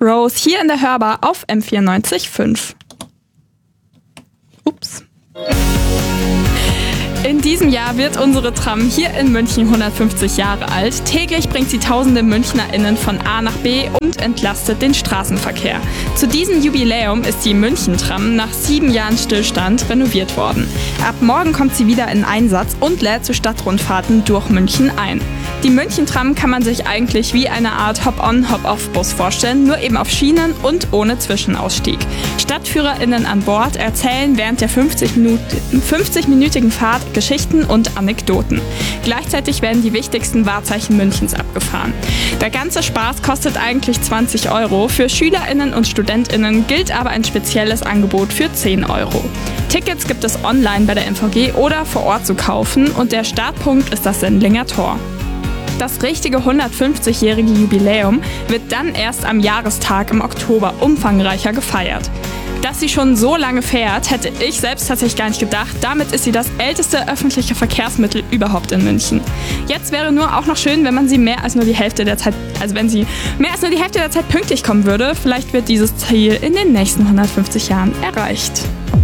Rose hier in der Hörbar auf M94.5. Ups. In diesem Jahr wird unsere Tram hier in München 150 Jahre alt. Täglich bringt sie tausende MünchnerInnen von A nach B und entlastet den Straßenverkehr. Zu diesem Jubiläum ist die München-Tram nach 7 Jahren Stillstand renoviert worden. Ab morgen kommt sie wieder in Einsatz und lädt zu Stadtrundfahrten durch München ein. Die München-Tram kann man sich eigentlich wie eine Art Hop-on-Hop-off-Bus vorstellen, nur eben auf Schienen und ohne Zwischenausstieg. StadtführerInnen an Bord erzählen während der 50-minütigen Fahrt Geschichten und Anekdoten. Gleichzeitig werden die wichtigsten Wahrzeichen Münchens abgefahren. Der ganze Spaß kostet eigentlich 20 €. Für SchülerInnen und StudentInnen gilt aber ein spezielles Angebot für 10 €. Tickets gibt es online bei der MVG oder vor Ort zu kaufen und der Startpunkt ist das Sendlinger Tor. Das richtige 150-jährige Jubiläum wird dann erst am Jahrestag im Oktober umfangreicher gefeiert. Dass sie schon so lange fährt, hätte ich selbst tatsächlich gar nicht gedacht. Damit ist sie das älteste öffentliche Verkehrsmittel überhaupt in München. Jetzt wäre nur auch noch schön, wenn sie mehr als nur die Hälfte der Zeit pünktlich kommen würde. Vielleicht wird dieses Ziel in den nächsten 150 Jahren erreicht.